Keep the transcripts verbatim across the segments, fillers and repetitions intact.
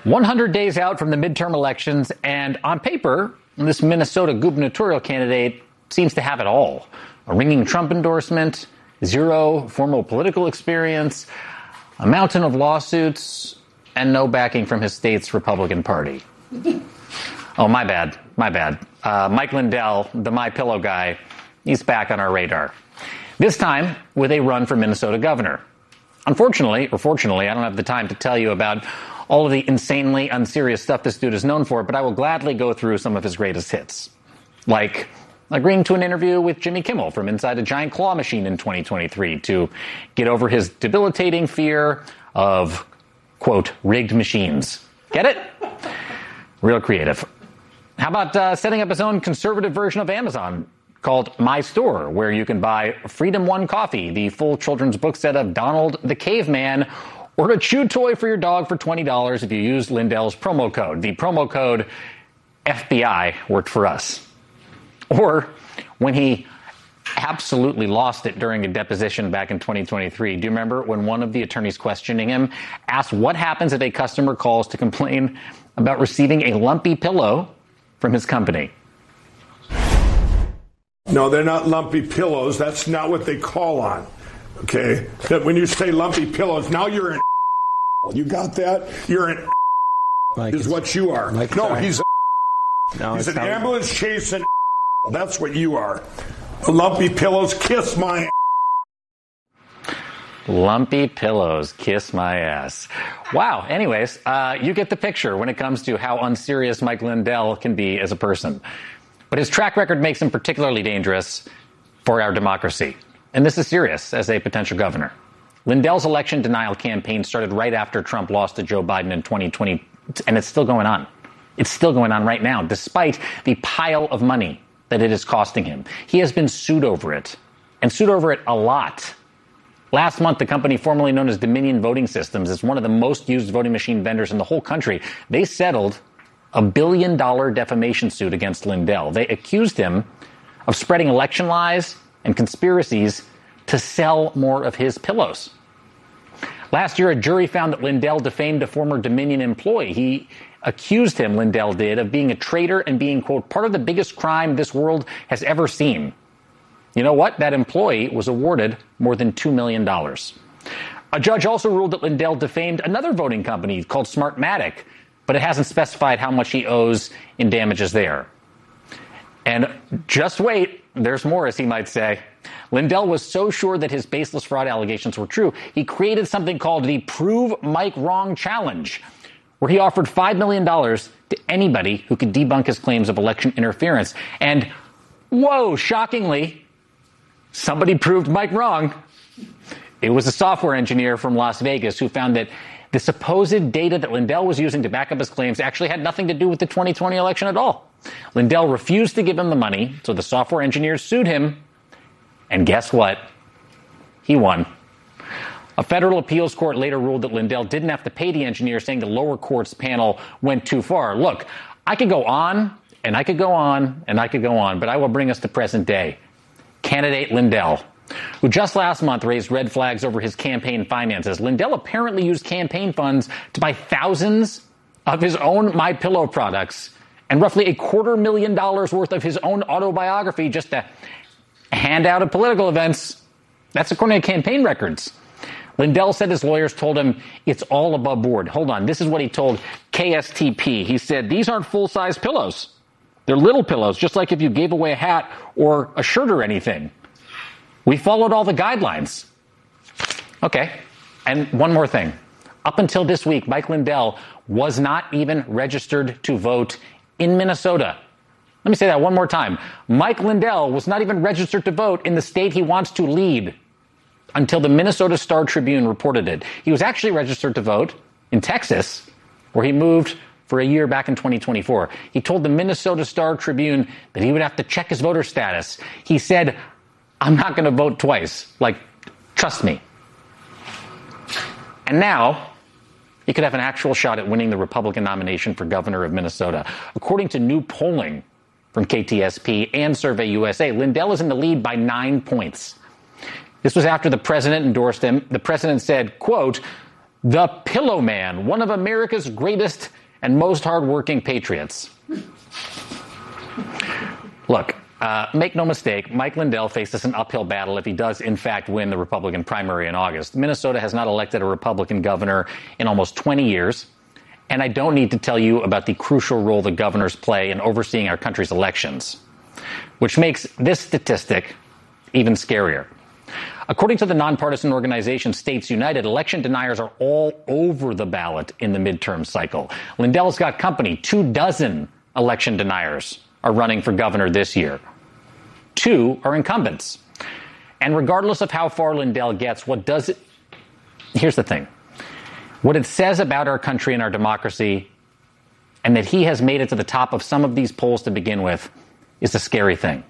one hundred days out from the midterm elections, and on paper, this Minnesota gubernatorial candidate seems to have it all. A ringing Trump endorsement, zero formal political experience, a mountain of lawsuits, and no backing from his state's Republican Party. Oh, my bad. My bad. Uh, Mike Lindell, the My Pillow guy, he's back on our radar. This time with a run for Minnesota governor. Unfortunately, or fortunately, I don't have the time to tell you about all of the insanely unserious stuff this dude is known for, but I will gladly go through some of his greatest hits. Like agreeing to an interview with Jimmy Kimmel from inside a giant claw machine in twenty twenty-three to get over his debilitating fear of, quote, rigged machines. Get it? Real creative. How about uh, setting up his own conservative version of Amazon called My Store, where you can buy Freedom One Coffee, the full children's book set of Donald the Caveman, or a chew toy for your dog for twenty dollars if you use Lindell's promo code. The promo code F B I worked for us. Or when he absolutely lost it during a deposition back in twenty twenty-three. Do you remember when one of the attorneys questioning him asked what happens if a customer calls to complain about receiving a lumpy pillow from his company? No, they're not lumpy pillows. That's not what they call on. Okay? That when you say lumpy pillows, now you're an You got that? You're an Mike is what you are. Mike, no, sorry. he's a no, he's an not... ambulance chasing. That's what you are. Lumpy pillows, kiss my Lumpy pillows, kiss my ass. Wow. Anyways, uh, you get the picture when it comes to how unserious Mike Lindell can be as a person. But his track record makes him particularly dangerous for our democracy. And this is serious as a potential governor. Lindell's election denial campaign started right after Trump lost to Joe Biden in twenty twenty, and it's still going on. It's still going on right now, despite the pile of money that it is costing him. He has been sued over it, and sued over it a lot. Last month, the company formerly known as Dominion Voting Systems is one of the most used voting machine vendors in the whole country. They settled a billion dollar defamation suit against Lindell. They accused him of spreading election lies and conspiracies to sell more of his pillows. Last year, a jury found that Lindell defamed a former Dominion employee. He accused him, Lindell did, of being a traitor and being, quote, part of the biggest crime this world has ever seen. You know what? That employee was awarded more than two million dollars. A judge also ruled that Lindell defamed another voting company called Smartmatic, but it hasn't specified how much he owes in damages there. And just wait, there's more, as he might say. Lindell was so sure that his baseless fraud allegations were true, he created something called the Prove Mike Wrong Challenge, where he offered five million dollars to anybody who could debunk his claims of election interference. And, whoa, shockingly, somebody proved Mike wrong. It was a software engineer from Las Vegas who found that the supposed data that Lindell was using to back up his claims actually had nothing to do with the twenty twenty election at all. Lindell refused to give him the money, so the software engineers sued him. And guess what? He won. A federal appeals court later ruled that Lindell didn't have to pay the engineer, saying the lower court's panel went too far. Look, I could go on, and I could go on, and I could go on, but I will bring us to present day. Candidate Lindell, who just last month raised red flags over his campaign finances. Lindell apparently used campaign funds to buy thousands of his own My Pillow products and roughly a quarter million dollars worth of his own autobiography just to hand out at political events. That's according to campaign records. Lindell said his lawyers told him it's all above board. Hold on. This is what he told K S T P. He said, these aren't full-size pillows. They're little pillows, just like if you gave away a hat or a shirt or anything. We followed all the guidelines. Okay. And one more thing. Up until this week, Mike Lindell was not even registered to vote in Minnesota. Let me say that one more time. Mike Lindell was not even registered to vote in the state he wants to lead until the Minnesota Star Tribune reported it. He was actually registered to vote in Texas, where he moved for a year back in twenty twenty-four. He told the Minnesota Star Tribune that he would have to check his voter status. He said, I'm not going to vote twice. Like, trust me. And now he could have an actual shot at winning the Republican nomination for governor of Minnesota. According to new polling from K T S P and Survey U S A, Lindell is in the lead by nine points. This was after the president endorsed him. The president said, quote, The Pillow Man, one of America's greatest and most hardworking patriots. Look, uh, make no mistake, Mike Lindell faces an uphill battle if he does, in fact, win the Republican primary in August. Minnesota has not elected a Republican governor in almost twenty years, and I don't need to tell you about the crucial role the governors play in overseeing our country's elections, which makes this statistic even scarier. According to the nonpartisan organization States United, election deniers are all over the ballot in the midterm cycle. Lindell's got company. Two dozen election deniers are running for governor this year. Two are incumbents. And regardless of how far Lindell gets, what does it... Here's the thing. What it says about our country and our democracy, and that he has made it to the top of some of these polls to begin with, is a scary thing.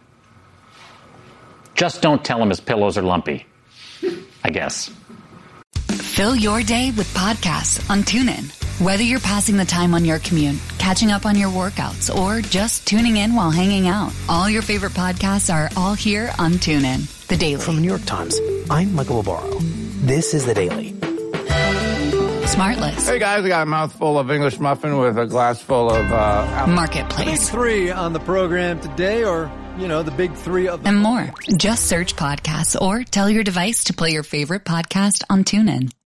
Just don't tell him his pillows are lumpy, I guess. Fill your day with podcasts on TuneIn. Whether you're passing the time on your commute, catching up on your workouts, or just tuning in while hanging out, all your favorite podcasts are all here on TuneIn. The Daily. From the New York Times, I'm Michael Barbaro. This is The Daily. Smartless. Hey guys, I got a mouthful of English muffin with a glass full of uh, Marketplace. Big three on the program today, or, you know, the big three of the... And more. Just search podcasts or tell your device to play your favorite podcast on TuneIn.